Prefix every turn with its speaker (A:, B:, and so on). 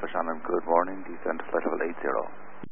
A: Papa Shannon, good morning. Descend to flight level 80.